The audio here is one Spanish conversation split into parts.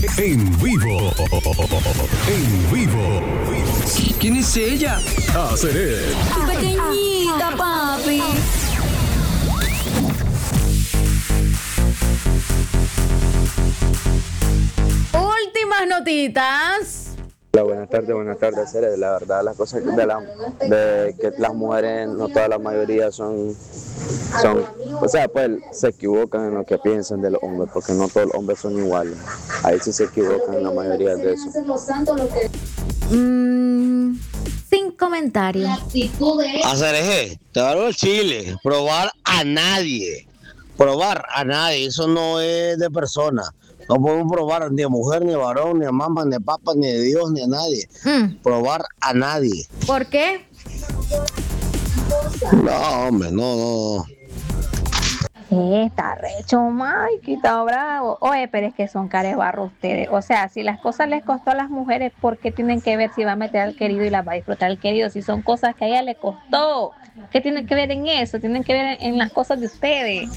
En vivo. En vivo. ¿Quién es ella? Seré. Pequeñita, papi. Últimas notitas. Hola, buenas tardes, Cere. La verdad, las cosas de que las mujeres, no toda la mayoría son, o sea, pues se equivocan en lo que piensan de los hombres, porque no todos los hombres son iguales. Ahí sí se equivocan en la mayoría de eso. Sin comentarios. Acereje, te va el chile. Probar a nadie. Eso no es de persona. No podemos probar ni a mujer, ni a varón, ni a mamá, ni a papá, ni a Dios, ni a nadie. Probar a nadie. ¿Por qué? No, hombre, no. Está recho, Mike, está bravo. Oye, pero es que son carebarro ustedes. O sea, si las cosas les costó a las mujeres, ¿por qué tienen que ver si va a meter al querido y las va a disfrutar el querido? Si son cosas que a ella le costó. ¿Qué tienen que ver en eso? Tienen que ver en las cosas de ustedes.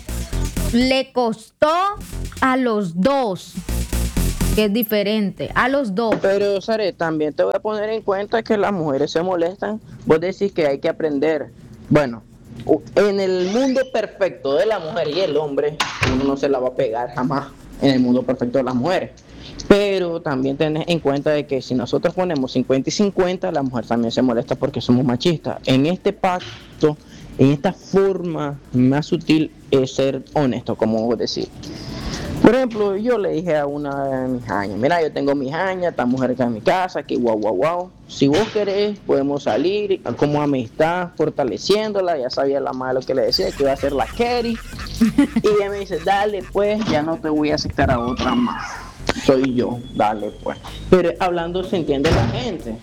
Le costó a los dos, que es diferente, a los dos. Pero, Sare, también te voy a poner en cuenta que las mujeres se molestan. Vos decís que hay que aprender. Bueno, en el mundo perfecto de la mujer y el hombre, uno no se la va a pegar jamás en el mundo perfecto de las mujeres. Pero también tenés en cuenta de que si nosotros ponemos 50 y 50, la mujer también se molesta porque somos machistas. En este pacto, en esta forma más sutil es ser honesto, como vos decís. Por ejemplo, yo le dije a una de mis añas, mira, yo tengo mis añas, estamos cerca de mi casa, que guau. Si vos querés, podemos salir como amistad, fortaleciéndola. Ya sabía la madre lo que le decía, que iba a ser la Kerry. Y ella me dice, dale pues, ya no te voy a aceptar a otra más. Soy yo, dale pues. Pero hablando se entiende la gente.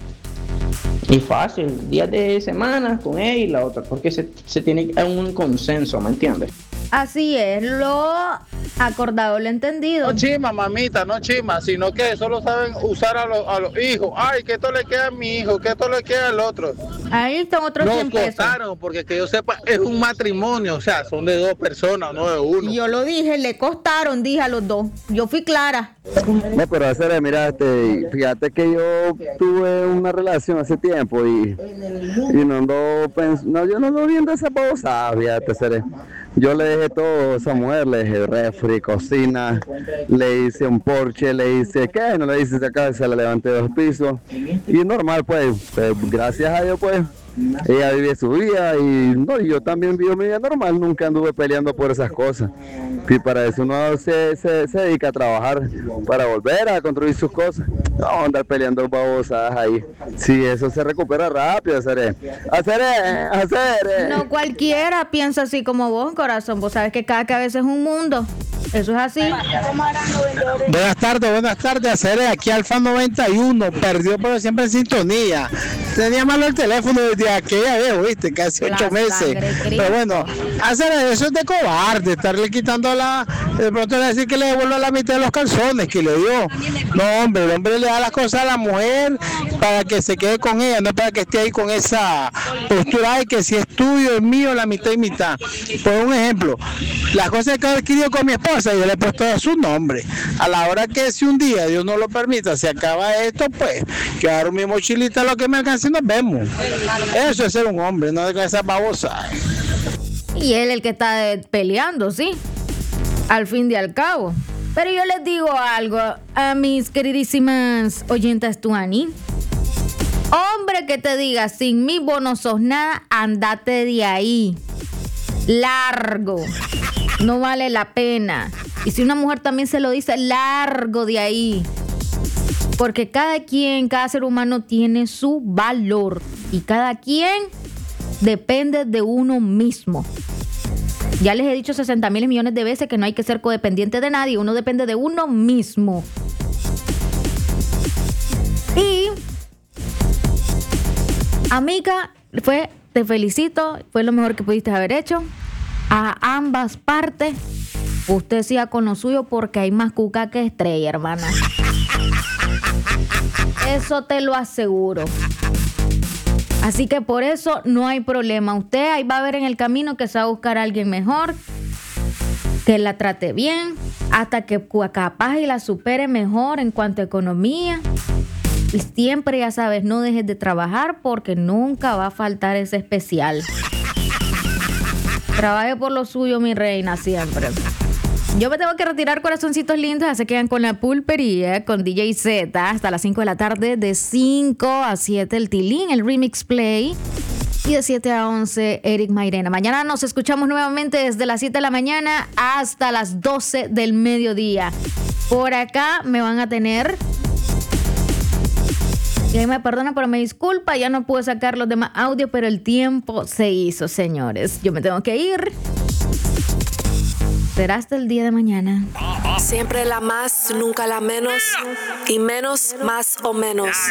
Y fácil, días de semana con ella y la otra, porque se tiene un consenso, ¿me entiendes? Así es, lo acordado, lo entendido. No chima, mamita, no chima, sino que solo saben usar a los hijos. Ay, que esto le queda a mi hijo, que esto le queda al otro. Ahí están otros 100 pesos. Costaron, porque que yo sepa, es un matrimonio, o sea, son de dos personas, no de uno. Yo lo dije, le costaron, dije a los dos. Yo fui clara. No, pero hacer, mira, fíjate que yo tuve una relación hace tiempo y no ando yo no ando viendo esa pausa, fíjate, Cere. Yo le dejé todo a esa mujer, le dejé refri, cocina, le hice un porche, le hice, ¿qué? No le hice acá, se la levanté 2 pisos. Y normal, pues, gracias a Dios, pues, ella vive su vida y yo también vivo mi vida normal, nunca anduve peleando por esas cosas. Y para eso uno se dedica a trabajar para volver a construir sus cosas. No andar peleando babosadas ahí. Sí, eso se recupera rápido, hacer. No cualquiera piensa así como vos, corazón. Vos sabes que cada cabeza es un mundo. Eso es así. Buenas tardes, Acere, aquí Alfa 91, perdió pero siempre en sintonía. Tenía malo el teléfono desde aquella vez, viste, casi 8 meses. Pero bueno, Acere, eso es de cobarde, estarle quitando de pronto le decir que le devuelva la mitad de los calzones que le dio. No, hombre, el hombre le da las cosas a la mujer para que se quede con ella, no para que esté ahí con esa postura de que si es tuyo, es mío, la mitad y mitad. Por un ejemplo, las cosas que he adquirido con mi esposa, yo le he puesto a su nombre. A la hora que si un día Dios no lo permita, se acaba esto, pues, que agarro mi mochilita, lo que me alcance y nos vemos. Eso es ser un hombre, no de esa babosa. Y él el que está peleando, sí, al fin y al cabo. Pero yo les digo algo a mis queridísimas oyentas tuani. Hombre que te diga, sin mí vos no sos nada, andate de ahí. Largo. No vale la pena. Y si una mujer también se lo dice, largo de ahí. Porque cada ser humano tiene su valor. Y cada quien depende de uno mismo. Ya les he dicho 60,000 millones de veces que no hay que ser codependiente de nadie. Uno depende de uno mismo. Y, amiga, te felicito. Fue lo mejor que pudiste haber hecho. A ambas partes. Usted siga con lo suyo porque hay más cuca que estrella, hermana. Eso te lo aseguro. Así que por eso no hay problema. Usted ahí va a ver en el camino que se va a buscar a alguien mejor, que la trate bien hasta que capaz y la supere mejor en cuanto a economía. Y siempre, ya sabes, no dejes de trabajar porque nunca va a faltar ese especial. Trabaje por lo suyo, mi reina, siempre. Yo me tengo que retirar, corazoncitos lindos. Ya se quedan con la pulpería, con DJ Z, hasta las 5 de la tarde, de 5 a 7 el Tilín, el Remix Play. Y de 7 a 11, Eric Mairena. Mañana nos escuchamos nuevamente desde las 7 de la mañana hasta las 12 del mediodía. Por acá me van a tener... Y ahí me perdonan, pero me disculpa, ya no pude sacar los demás audios, pero el tiempo se hizo, señores. Yo me tengo que ir. Será hasta el día de mañana. Siempre la más, nunca la menos. Y menos, más o menos.